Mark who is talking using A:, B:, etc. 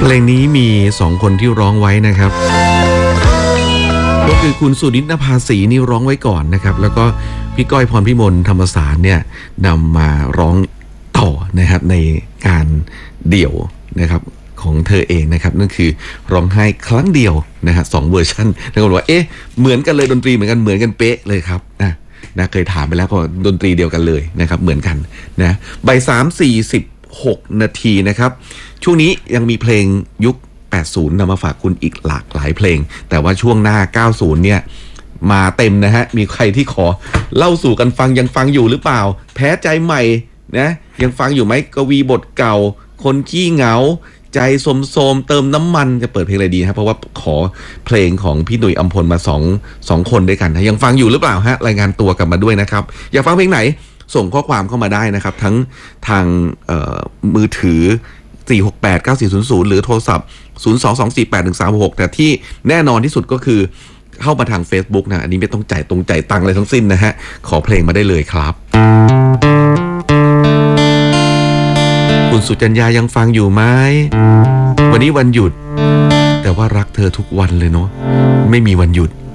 A: ลงนี้มี2คนที่ร้องไว้นะครับก็คือคุณสุนิต นภาสีนี่ร้องไว้ก่อนนะครับแล้วก็พี่ก้อยพรพิมลธรรมสารเนี่ยนำมาร้องต่อนะครับในการเดี่ยวนะครับของเธอเองนะครับนั่นคือร้องไห้ครั้งเดียวนะฮะ2เวอร์ชันแล้วก็บอกว่าเหมือนกันเลยดนตรีเหมือนกันเป๊ะเลยครับนะเคยถามไปแล้วก็ดนตรีเดียวกันเลยนะครับเหมือนกันนะบ่าย 3:46 นาทีนะครับช่วงนี้ยังมีเพลงยุค80นำมาฝากคุณอีกหลากหลายเพลงแต่ว่าช่วงหน้า90เนี่ยมาเต็มนะฮะมีใครที่ขอเล่าสู่กันฟังยังฟังอยู่หรือเปล่าแพ้ใจใหม่นะยังฟังอยู่ไหมกวีบทเก่าคนขี้เหงาใจโสมเติมน้ำมันจะเปิดเพลงอะไรดีครับเพราะว่าขอเพลงของพี่หนุ่ยอัมพลมาสองคนด้วยกันนะยังฟังอยู่หรือเปล่าฮะรายงานตัวกลับมาด้วยนะครับอยากฟังเพลงไหนส่งข้อความเข้ามาได้นะครับทั้งทางมือถือ4689400หรือโทรศัพท์022481366แต่ที่แน่นอนที่สุดก็คือเข้ามาทาง Facebook นะอันนี้ไม่ต้องจ่ายตังค์อะไรทั้งสิ้นนะฮะขอเพลงมาได้เลยครับคุณสุจัญญายังฟังอยู่ไหมวันนี้วันหยุดแต่ว่ารักเธอทุกวันเลยเนาะไม่มีวันหยุด